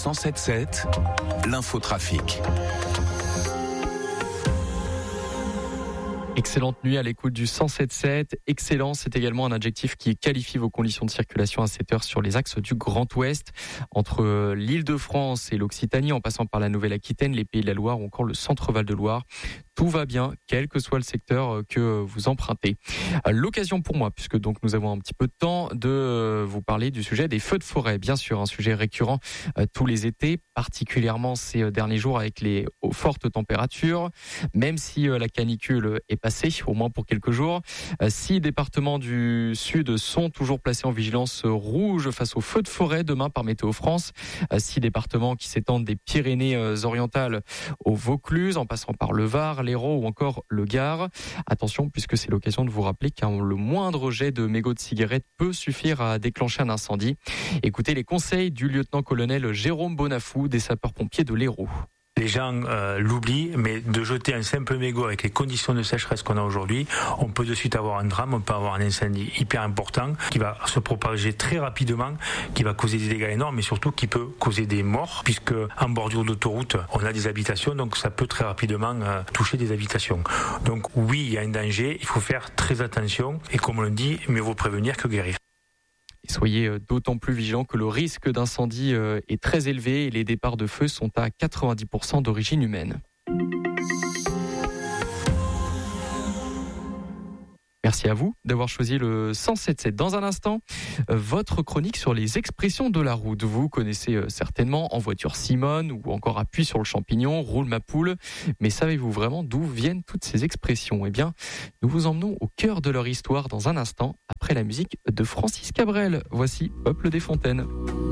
107.7, l'infotrafic. Excellente nuit à l'écoute du 107.7. Excellent, c'est également un adjectif qui qualifie vos conditions de circulation à cette heure sur les axes du Grand Ouest, entre l'Île-de-France et l'Occitanie, en passant par la Nouvelle-Aquitaine, les Pays de la Loire ou encore le Centre-Val de Loire. Tout va bien, quel que soit le secteur que vous empruntez. L'occasion pour moi, puisque donc nous avons un petit peu de temps, de vous parler du sujet des feux de forêt. Bien sûr, un sujet récurrent tous les étés, particulièrement ces derniers jours avec les fortes températures. Même si la canicule est passée, au moins pour quelques jours. 6 départements du Sud sont toujours placés en vigilance rouge face aux feux de forêt demain par Météo France. 6 départements qui s'étendent des Pyrénées-Orientales au Vaucluse, en passant par le Var, l'Hérault ou encore le Gard. Attention, puisque c'est l'occasion de vous rappeler qu'un le moindre jet de mégots de cigarette peut suffire à déclencher un incendie. Écoutez les conseils du lieutenant-colonel Jérôme Bonafou des sapeurs-pompiers de l'Hérault. Les gens l'oublient, mais de jeter un simple mégot avec les conditions de sécheresse qu'on a aujourd'hui, on peut de suite avoir un drame, on peut avoir un incendie hyper important qui va se propager très rapidement, qui va causer des dégâts énormes, mais surtout qui peut causer des morts, puisque en bordure d'autoroute, on a des habitations, donc ça peut très rapidement toucher des habitations. Donc oui, il y a un danger, il faut faire très attention, et comme on le dit, mieux vaut prévenir que guérir. Et soyez d'autant plus vigilants que le risque d'incendie est très élevé et les départs de feu sont à 90% d'origine humaine. Merci à vous d'avoir choisi le 107.7. Dans un instant, votre chronique sur les expressions de la route. Vous connaissez certainement en voiture Simone ou encore appuie sur le champignon, roule ma poule. Mais savez-vous vraiment d'où viennent toutes ces expressions ? Eh bien, nous vous emmenons au cœur de leur histoire dans un instant, après la musique de Francis Cabrel. Voici Peuple des Fontaines.